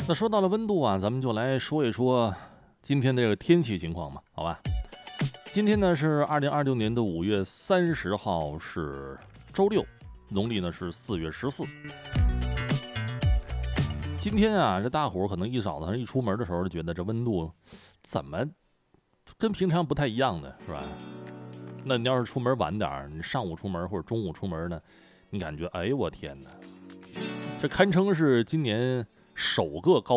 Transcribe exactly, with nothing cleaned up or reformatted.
那说到了温度啊，咱们就来说一说今天的这个天气情况嘛，好吧？今天呢是二零二六年的五月三十号，是周六，农历呢是四月十四。今天啊，这大伙儿可能一早上一出门的时候就觉得这温度怎么跟平常不太一样的，是吧？那你要是出门晚点儿，你上午出门或者中午出门呢，你感觉哎呦我天哪，这堪称是今年首个高